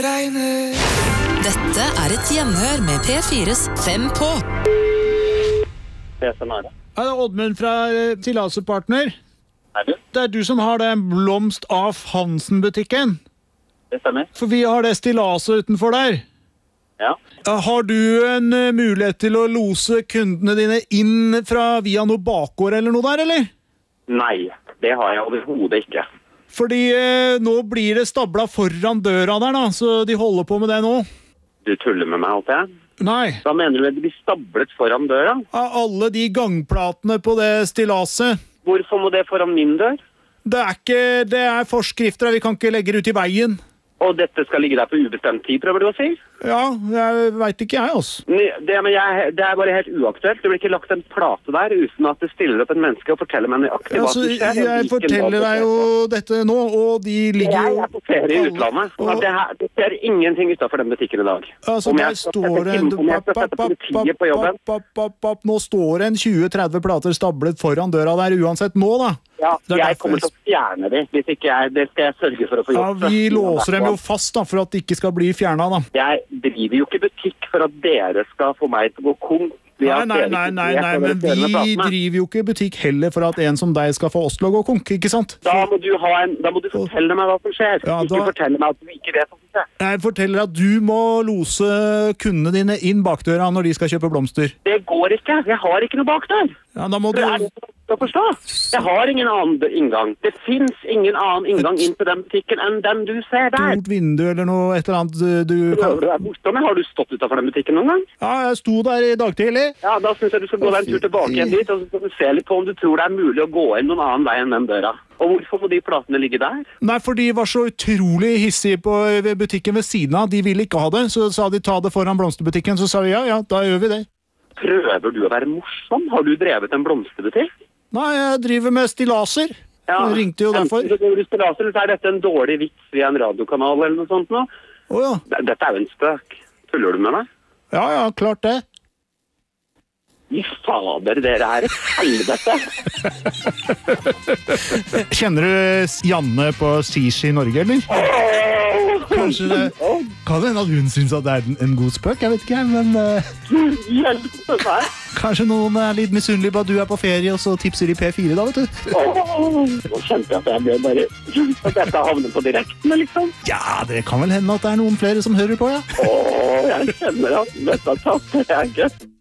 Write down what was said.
regner. Dette et gjenhør med P4s 5 på. Det er Oddmund fra Stillasepartner. det? Det du som har den Blomst af Hansen-butikken. Det stemmer. For vi har det stillaset utenfor der. Ja. Har du en mulighet til å lose kundene dine inn via noe bakgård eller noe der, eller? Nei, det har jeg overhodet ikke. Fordi nå blir det stabla foran døra der da, så de holder på med det nå. Du tuller med meg, alt jeg? Nei. Hva mener du med de blir stablet foran døra? Av alle de gangplatene på det stillaset. Hvorfor må det foran min dør? Det er forskrifter, vi kan ikke legge det ut i veien. Og dette skal ligge der på ubestemt tid, prøver du å si? Ja, jeg vet ikke jeg, altså. Det er bare helt uaktuelt. Det blir ikke lagt en plate der uten at det stiller opp en menneske og forteller meg nøyaktig hva som skjer. Jeg forteller deg jo dette nå, og de ligger jo... Jeg på ferie i utlandet. Og det ser ingenting utenfor den butikken i dag. Altså, der står en... Nå står en 20-30 plater stablet foran døra der uansett nå, da. Ja, jeg kommer til å fjerne dem, hvis ikke det skal jeg sørge for å få gjort. Ja, vi låser dem jo fast da, for at de ikke skal bli fjernet da. Jeg driver jo ikke butikk for at dere skal få meg til å gå konk. Nei, men vi driver jo ikke butikk heller for at en som deg skal få oss til å gå konk, ikke sant? Da må du fortelle meg hva som skjer. Ja, ikke fortelle meg at du ikke vet hva som skjer. Jeg forteller at du må lose kundene dine inn bakdøra når de skal kjøpe blomster. Det går ikke. Jeg har ikke noe bakdør. Ja, da må du... å forstå. Jeg har ingen annen inngang. Det finnes ingen annen inngang inn til den butikken enn den du ser der. Stort vindu eller noe, et eller annet du kan... Har du stått utenfor den butikken noen gang? Ja, jeg sto der i dag tidlig. Ja, da synes jeg du skal gå deg en tur tilbake igjen dit, og så skal du se litt på om du tror det er mulig å gå inn noen annen vei enn den døra. Og hvorfor må de platene ligge der? Nei, for de var så utrolig hissige på butikken ved siden av. De ville ikke ha det, så sa de ta det foran blomsterbutikken, så sa vi ja, da gjør vi det. Prøver du å være morsom? Har du drevet en blomsterbutikk? Nei, jeg driver med stillaser. Ja, jeg ringte jo derfor. Stillaser, eller er dette en dårlig vits via en radiokanal eller noe sånt nå? Ja. Dette er jo en spøk. Tuller du med meg? Ja, klart det. I fader, dere er et helvete. Kjenner du Janne på Sishi i Norge, eller? Kanskje det... Kan det hende at hun synes at det er en god spøk? Jeg vet ikke, men... Hjelpe meg. Kanskje noen er litt misunnelig på at du er på ferie, og så tipser de P4 da, vet du? Nå kjente jeg at jeg ble bare... At dette havner på direkten, liksom. Ja, det kan vel hende at det er noen flere som hører på, ja. Jeg kjenner at dette tapper jeg ikke.